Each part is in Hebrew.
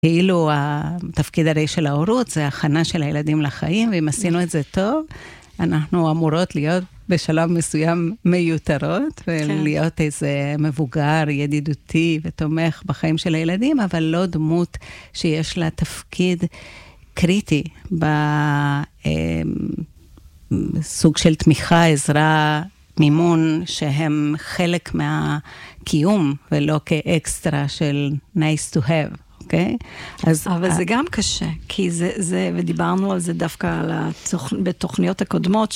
כאילו התפקיד הרי של ההורות זה הכנה של הילדים לחיים, ואם עשינו את זה טוב, אנחנו אמורות להיות בשלב מסוים מיותרות, ולהיות איזה מבוגר, ידידותי ותומך בחיים של הילדים, אבל לא דמות שיש לה תפקיד קריטי בסוג של תמיכה, עזרה, מימון, שהם חלק מהקיום, ולא כאקסטרה של nice to have. אבל זה גם קשה, כי זה, ודיברנו על זה דווקא בתוכניות הקודמות,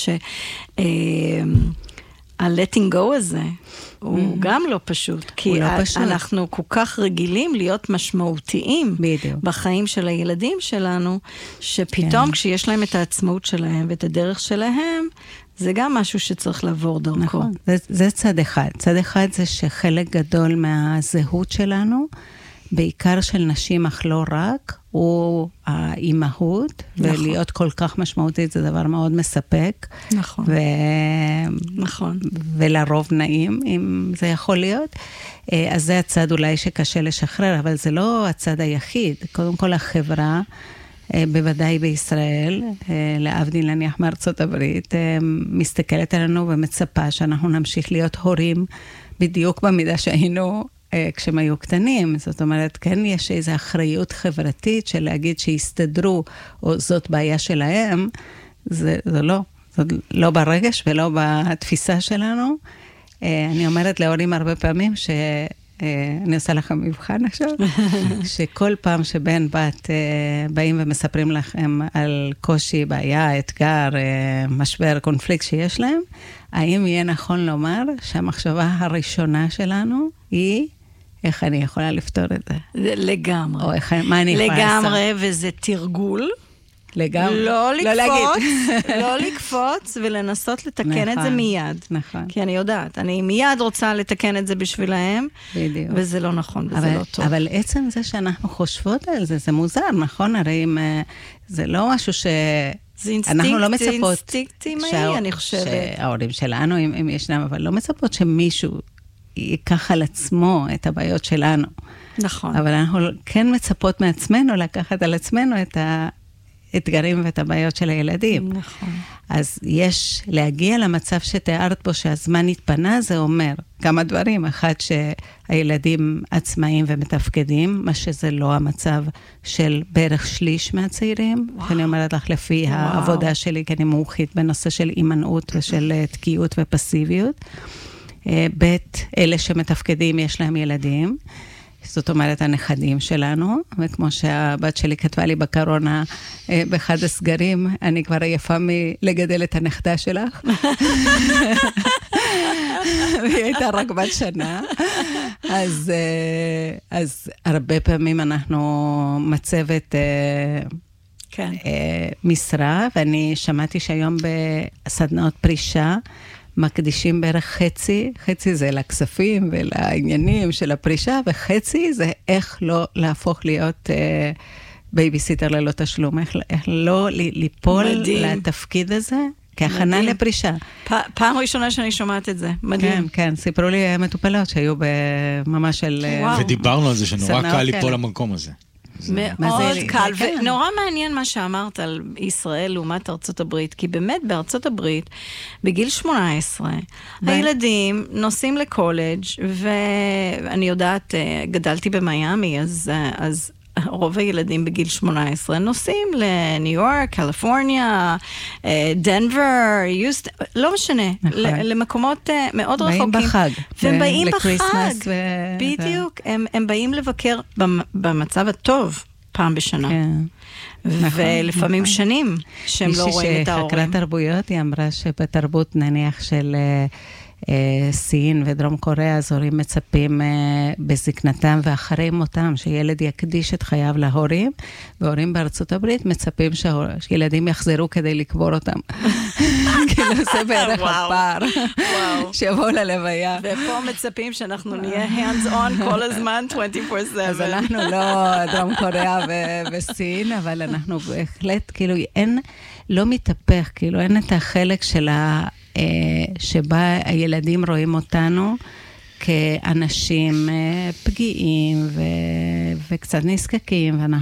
ה-letting go הזה, הוא גם לא פשוט, כי אנחנו כל כך רגילים להיות משמעותיים בחיים של הילדים שלנו, שפתאום כשיש להם את העצמאות שלהם ואת הדרך שלהם, זה גם משהו שצריך לעבור דרכו. נכון, זה צד אחד. צד אחד זה שחלק גדול מהזהות שלנו, בעיקר של נשים, אך לא רק, הוא האימהות, נכון. ולהיות כל כך משמעותית זה דבר מאוד מספק. נכון. נכון. ולרוב נעים, אם זה יכול להיות. אז זה הצד אולי שקשה לשחרר, אבל זה לא הצד היחיד. קודם כל החברה, בוודאי בישראל, להבדיל נניח מארצות הברית, מסתכלת עלינו ומצפה שאנחנו נמשיך להיות הורים, בדיוק במידה שהיינו כשהם היו קטנים. זאת אומרת, כן יש איזו אחריות חברתית של להגיד שיסתדרו, או זאת בעיה שלהם, זה לא. זאת לא ברגש ולא בתפיסה שלנו. אני אומרת להורים הרבה פעמים אני עושה לכם מבחן עכשיו, שכל פעם שבן בת באים ומספרים לכם על קושי, בעיה, אתגר, משבר, קונפליקט שיש להם, האם יהיה נכון לומר שהמחשבה הראשונה שלנו היא איך אני יכולה לפתור את זה? לגמרי. או מה אני יכולה לעשות? לגמרי, וזה תרגול. לגמרי. לא לקפוץ ולנסות לתקן את זה מיד. נכון. כי אני יודעת, אני מיד רוצה לתקן את זה בשבילהם, בדיוק. וזה לא נכון, וזה לא טוב. אבל עצם זה שאנחנו חושבות על זה, זה מוזר, נכון? הרי אם זה לא משהו אנחנו לא מצפות. זה אינסטינקט אימהי, אני חושבת. שההורים שלנו, אם ישנם, אבל לא מצפות שמישהו ייקח על עצמו את הבעיות שלנו. נכון. אבל אנחנו כן מצפות מעצמנו לקחת על עצמנו את האתגרים ואת הבעיות של הילדים. נכון. אז יש להגיע למצב שתיארת פה שהזמן התפנה, זה אומר כמה דברים. אחד, שהילדים עצמאיים ומתפקדים, מה שזה לא המצב של בערך שליש מהצעירים. אני אומרת לך לפי העבודה שלי, כי אני מומחית בנושא של אימנעות ושל תקיעות ופסיביות. ב', אלה שמתפקדים יש להם ילדים. זאת אומרת, הנכדים שלנו, וכמו שהבת שלי כתבה לי בקורונה, באחד הסגרים, אני כבר עייפה מלגדל את הנכדה שלך. והיא הייתה רק בת שנה. אז הרבה פעמים אנחנו מצבת משרה, ואני שמעתי שהיום בסדנאות פרישה, מקדישים בערך חצי זה לכספים ולעניינים של הפרישה, וחצי זה איך לא להפוך להיות בייביסיטר ללא תשלום, איך לא ליפול לתפקיד הזה, כהכנה לפרישה. פעם ראשונה שאני שומעת את זה, מדהים. כן, סיפרו לי מטופלות שהיו ממש של... ודיברנו על זה שנורא קל ליפול למקום הזה. מאוד קל, ונורא מעניין מה שאמרת על ישראל לעומת ארצות הברית, כי באמת בארצות הברית, בגיל 18, הילדים נוסעים לקולג', ואני יודעת, גדלתי במיימי, אז רוב הילדים בגיל 18 נוסעים לניו יורק, קליפורניה, דנבר, לא משנה, למקומות מאוד רחוקים. באים בחג. והם באים בחג, בדיוק. הם באים לבקר במצב הטוב פעם בשנה. ולפעמים שנים שהם לא רואים את ההורים. מישהי שחקרה תרבויות, היא אמרה שבתרבות נניח של... סין ודרום קוריאה, אז הורים מצפים בזקנתם ואחרי מותם, שילד יקדיש את חייו להורים, והורים בארצות הברית מצפים שילדים יחזרו כדי לקבור אותם. כאילו זה בערך הפער, שיבואו ללוויה. ופה מצפים שאנחנו נהיה hands on כל הזמן, 24/7. אז אנחנו לא דרום קוריאה וסין, אבל אנחנו בהחלט, כאילו אין, לא מתהפך, כאילו אין את החלק של שבה הילדים רואים אותנו כאנשים פגיעים וקצת נזקקים, ואנחנו